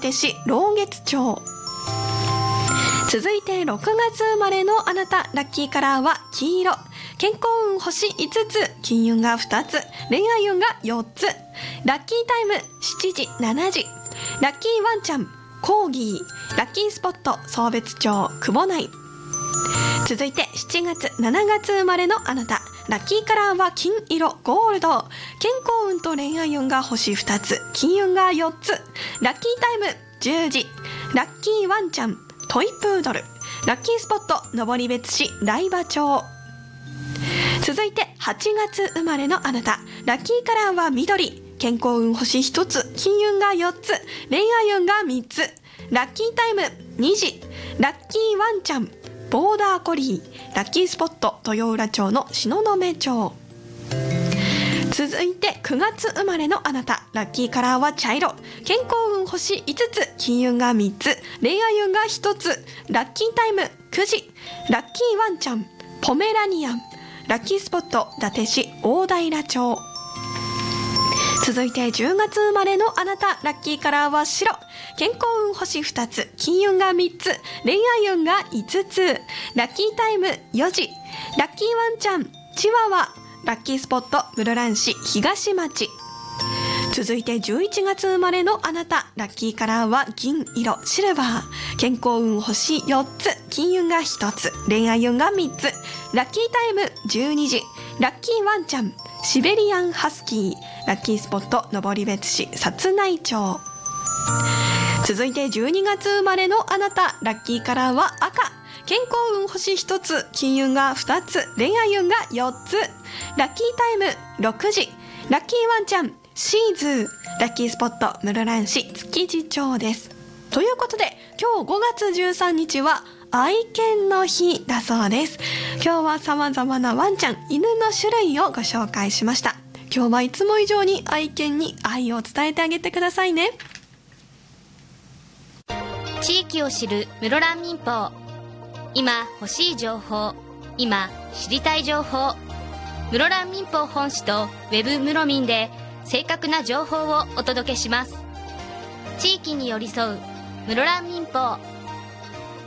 達市老月町。続いて6月生まれのあなた、ラッキーカラーは黄色。健康運星5つ、金運が2つ、恋愛運が4つ。ラッキータイム7時7時。ラッキーワンちゃんコーギー。ラッキースポット壮別町久保内。続いて7月7月生まれのあなた、ラッキーカラーは金色ゴールド。健康運と恋愛運が星2つ、金運が4つ。ラッキータイム10時。ラッキーワンちゃんトイプードル。ラッキースポット登別市来場町。続いて8月生まれのあなた、ラッキーカラーは緑。健康運星1つ、金運が4つ、恋愛運が3つ。ラッキータイム2時。ラッキーワンちゃんボーダーコリー。ラッキースポット豊浦町の東雲町。続いて9月生まれのあなた、ラッキーカラーは茶色。健康運星5つ、金運が3つ、恋愛運が1つ。ラッキータイム9時。ラッキーワンちゃんポメラニアン。ラッキースポット伊達市大平町。続いて10月生まれのあなた、ラッキーカラーは白。健康運星2つ、金運が3つ、恋愛運が5つ。ラッキータイム4時。ラッキーワンちゃんチワワ。ラッキースポット室蘭市東町。続いて11月生まれのあなた、ラッキーカラーは銀色シルバー。健康運星4つ、金運が1つ、恋愛運が3つ。ラッキータイム12時。ラッキーワンちゃんシベリアンハスキー。ラッキースポット登別市薩内町。続いて12月生まれのあなた、ラッキーカラーは赤。健康運星1つ、金運が2つ、恋愛運が4つ。ラッキータイム6時。ラッキーワンちゃんシーズー。ラッキースポット室蘭市築地町です。ということで今日5月13日は愛犬の日だそうです。今日は様々なワンちゃん、犬の種類をご紹介しました。今日はいつも以上に愛犬に愛を伝えてあげてくださいね。 地域を知る室蘭民放。今欲しい情報、今知りたい情報。室蘭民放本誌とウェブ室民で正確な情報をお届けします。地域に寄り添う室蘭民放。